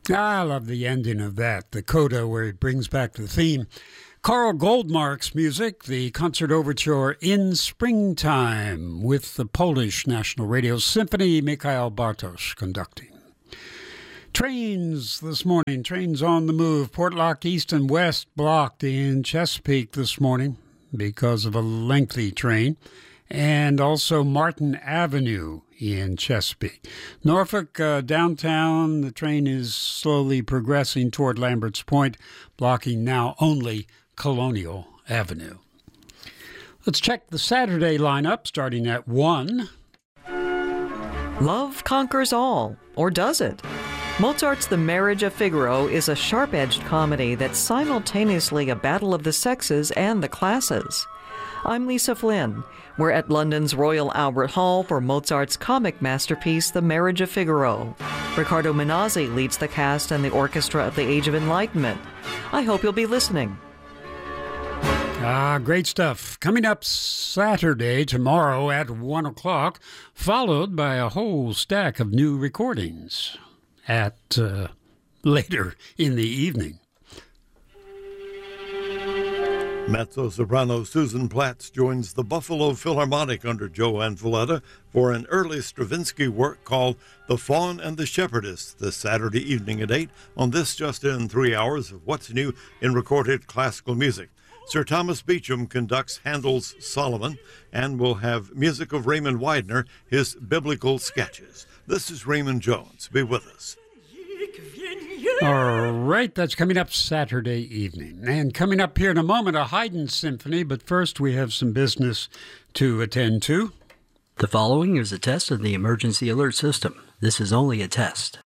I love the ending of that, the coda, where it brings back the theme. Carl Goldmark's music, the concert overture In Springtime, with the Polish National Radio Symphony, Mikhail Bartosz conducting. Trains this morning, trains on the move. Portlock East and West blocked in Chesapeake this morning because of a lengthy train, and also Martin Avenue in Chesapeake. Norfolk downtown, the train is slowly progressing toward Lambert's Point, blocking now only Colonial Avenue. Let's check the Saturday lineup starting at 1. Love conquers all, or does it? Mozart's The Marriage of Figaro is a sharp-edged comedy that's simultaneously a battle of the sexes and the classes. I'm Lisa Flynn. We're at London's Royal Albert Hall for Mozart's comic masterpiece, The Marriage of Figaro. Riccardo Minazzi leads the cast and the orchestra of the Age of Enlightenment. I hope you'll be listening. Great stuff. Coming up Saturday, tomorrow at 1 o'clock, followed by a whole stack of new recordings at later in the evening. Mezzo-soprano Susan Platts joins the Buffalo Philharmonic under Joanne Valletta for an early Stravinsky work called The Faun and the Shepherdess this Saturday evening at 8 on this just in 3 hours of what's new in recorded classical music. Sir Thomas Beecham conducts Handel's Solomon, and will have music of Raymond Widener, his biblical sketches. This is Raymond Jones. Be with us. All right, that's coming up Saturday evening. And coming up here in a moment, a Haydn symphony, but first we have some business to attend to. The following is a test of the emergency alert system. This is only a test.